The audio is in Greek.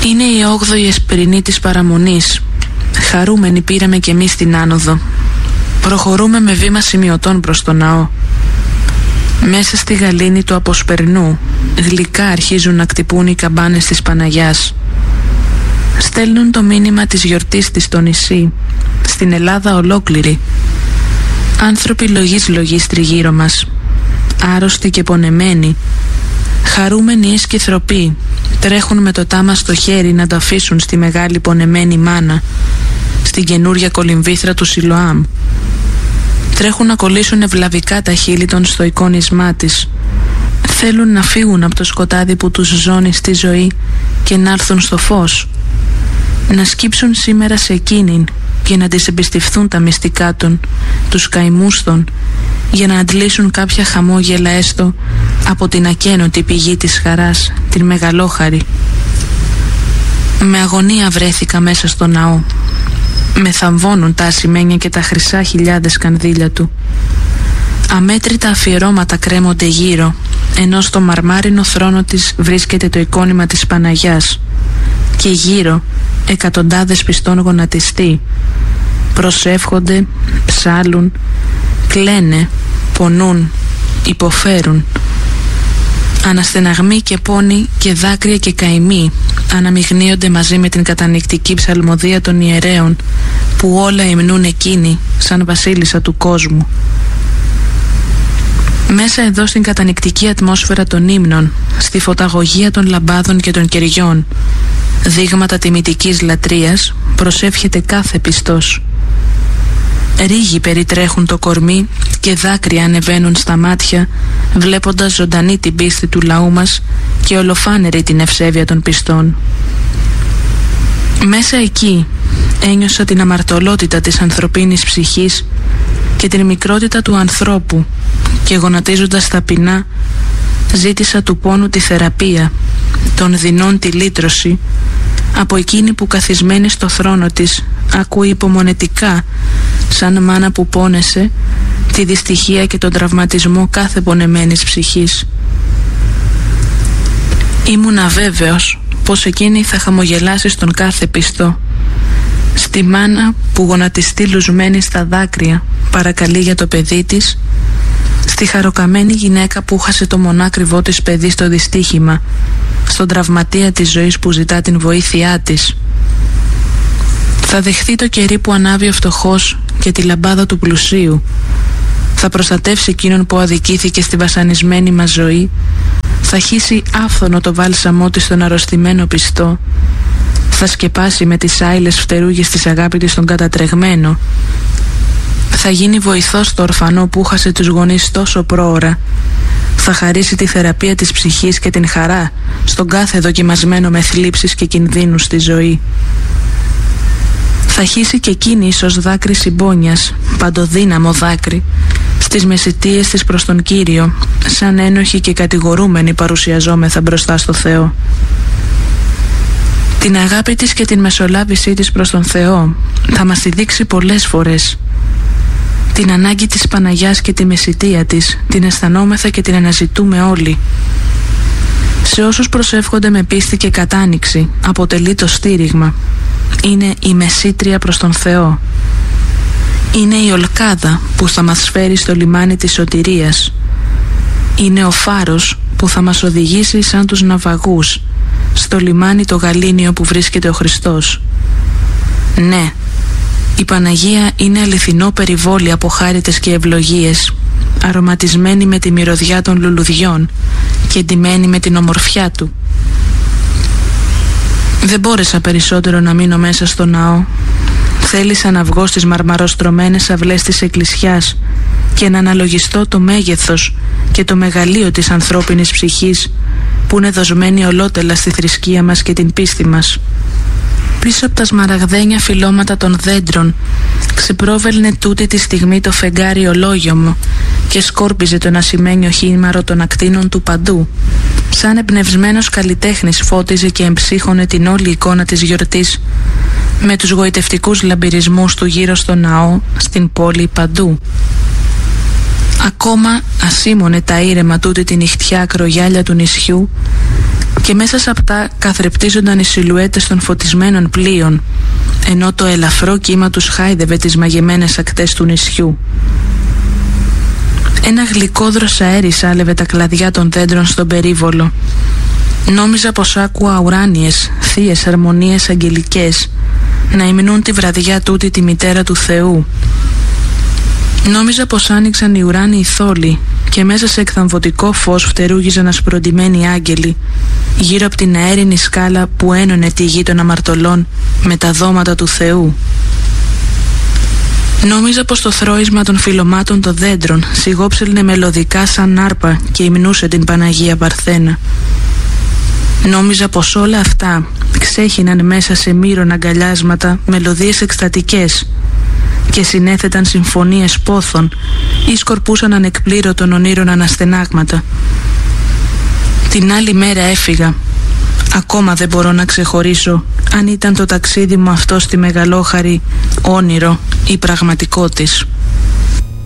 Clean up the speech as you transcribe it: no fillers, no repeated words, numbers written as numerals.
Είναι η 8η εσπερινή της παραμονής. Χαρούμενοι πήραμε κι εμείς την άνοδο. Προχωρούμε με βήμα σημειωτών προς το ναό. Μέσα στη γαλήνη του αποσπερνού γλυκά αρχίζουν να κτυπούν οι καμπάνες της Παναγιάς. Στέλνουν το μήνυμα της γιορτής της στο νησί, στην Ελλάδα ολόκληρη. Άνθρωποι λογής τριγύρω μας, άρρωστοι και πονεμένοι, χαρούμενοι ίσκυθροποί, τρέχουν με το τάμα στο χέρι να το αφήσουν στη μεγάλη πονεμένη μάνα, στην καινούρια κολυμβήθρα του Σιλοάμ. Τρέχουν να κολλήσουν ευλαβικά τα χείλη των στο εικόνισμά της. Θέλουν να φύγουν από το σκοτάδι που τους ζώνει στη ζωή και να έρθουν στο φως. Να σκύψουν σήμερα σε εκείνην και να της εμπιστευθούν τα μυστικά των, τους καημούς των, για να αντλήσουν κάποια χαμόγελα έστω από την ακένωτη πηγή της χαράς, την μεγαλόχαρη. Με αγωνία βρέθηκα μέσα στο ναό. Με θαμβώνουν τα ασημένια και τα χρυσά χιλιάδες κανδύλια του. Αμέτρητα αφιερώματα κρέμονται γύρω, ενώ στο μαρμάρινο θρόνο της βρίσκεται το εικόνημα της Παναγιάς και γύρω εκατοντάδες πιστών γονατιστοί προσεύχονται, ψάλουν, κλαίνε, πονούν, υποφέρουν. Αναστεναγμοί και πόνοι και δάκρυα και καημοί αναμειγνύονται μαζί με την κατανυκτική ψαλμοδία των ιερέων που όλα υμνούν εκείνοι σαν βασίλισσα του κόσμου. Μέσα εδώ στην κατανυκτική ατμόσφαιρα των ύμνων, στη φωταγωγία των λαμπάδων και των κεριών, δείγματα τιμητικής λατρείας, προσεύχεται κάθε πιστός. Ρίγοι περιτρέχουν το κορμί και δάκρυα ανεβαίνουν στα μάτια, βλέποντας ζωντανή την πίστη του λαού μας και ολοφάνερη την ευσέβεια των πιστών. Μέσα εκεί ένιωσα την αμαρτωλότητα της ανθρωπίνης ψυχής και την μικρότητα του ανθρώπου και γονατίζοντας ταπεινά ζήτησα του πόνου τη θεραπεία, των δεινών τη λύτρωση, από εκείνη που καθισμένη στο θρόνο της ακούει υπομονετικά, σαν μάνα που πόνεσε, τη δυστυχία και τον τραυματισμό κάθε πονεμένης ψυχής. Ήμουν αβέβαιος πως εκείνη θα χαμογελάσει στον κάθε πιστό, στη μάνα που γονατιστή λουσμένη στα δάκρυα παρακαλεί για το παιδί της, στη χαροκαμένη γυναίκα που χάσε το μονάκριβό της παιδί στο δυστύχημα, στον τραυματία της ζωής που ζητά την βοήθειά της. Θα δεχθεί το κερί που ανάβει ο φτωχός και τη λαμπάδα του πλουσίου. Θα προστατεύσει εκείνον που αδικήθηκε στη βασανισμένη μας ζωή. Θα χύσει άφθονο το βάλσαμό της στον αρρωστημένο πιστό. Θα σκεπάσει με τις άειλες φτερούγες της αγάπη της τον κατατρεγμένο. Θα γίνει βοηθός στο ορφανό που χάσε τους γονείς τόσο πρόωρα. Θα χαρίσει τη θεραπεία της ψυχής και την χαρά στον κάθε δοκιμασμένο με θλίψεις και κινδύνους στη ζωή. Θα χύσει και εκείνη ίσως δάκρυ συμπόνιας, παντοδύναμο δάκρυ, στις μεσητείες της προς τον Κύριο, σαν ένοχοι και κατηγορούμενοι παρουσιαζόμεθα μπροστά στο Θεό. Την αγάπη της και την μεσολάβησή της προς τον Θεό θα μας τη δείξει πολλές φορές. Την ανάγκη της Παναγιάς και τη μεσητεία της την αισθανόμεθα και την αναζητούμε όλοι. Σε όσους προσεύχονται με πίστη και κατάνοιξη αποτελεί το στήριγμα. Είναι η μεσήτρια προς τον Θεό. Είναι η ολκάδα που θα μας φέρει στο λιμάνι της σωτηρίας. Είναι ο φάρος που θα μας οδηγήσει σαν τους ναυαγούς στο λιμάνι το γαλήνιο που βρίσκεται ο Χριστός. Ναι, η Παναγία είναι αληθινό περιβόλι από χάριτες και ευλογίες, αρωματισμένη με τη μυρωδιά των λουλουδιών και ντυμένη με την ομορφιά του. Δεν μπόρεσα περισσότερο να μείνω μέσα στο ναό. Θέλησα να βγω στις μαρμαροστρωμένες αυλές της εκκλησιάς και να αναλογιστώ το μέγεθος και το μεγαλείο της ανθρώπινης ψυχής που είναι δοσμένη ολότελα στη θρησκεία μας και την πίστη μας. Πίσω από τα σμαραγδένια φυλλώματα των δέντρων ξεπρόβελνε τούτη τη στιγμή το φεγγάρι ολόγιομο και σκόρπιζε τον ασημένιο χήμαρο των ακτίνων του παντού. Σαν εμπνευσμένος καλλιτέχνης φώτιζε και εμψύχωνε την όλη εικόνα της γιορτής με τους γοητευτικούς λαμπυρισμούς του γύρω στο ναό, στην πόλη, παντού. Ακόμα ασήμωνε τα ήρεμα τούτη τη νυχτιά ακρογιάλια του νησιού και μέσα σε αυτά καθρεπτίζονταν οι σιλουέτες των φωτισμένων πλοίων, ενώ το ελαφρό κύμα τους χάιδευε τις μαγεμένες ακτές του νησιού. Ένα γλυκόδρος αέρις άλευε τα κλαδιά των δέντρων στον περίβολο. Νόμιζα πως άκουα ουράνιες, θείες αρμονίες αγγελικές να υμνούν τη βραδιά τούτη τη μητέρα του Θεού. Νόμιζα πως άνοιξαν οι ουράνιοι θόλοι και μέσα σε εκθαμβωτικό φως φτερούγιζαν ασπροντημένοι άγγελοι γύρω από την αέρινη σκάλα που ένωνε τη γη των αμαρτωλών με τα δώματα του Θεού. Νόμιζα πως το θρώισμα των φυλλωμάτων των δέντρων σιγόψελνε μελωδικά σαν άρπα και υμνούσε την Παναγία Παρθένα. Νόμιζα πως όλα αυτά ξέχυναν μέσα σε μύρωνα αγκαλιάσματα μελωδίες εκστατικές και συνέθεταν συμφωνίες πόθων ή σκορπούσαν ανεκπλήρωτων ονείρων αναστενάγματα. Την άλλη μέρα έφυγα. Ακόμα δεν μπορώ να ξεχωρίσω αν ήταν το ταξίδι μου αυτό στη μεγαλόχαρη όνειρο ή πραγματικό της.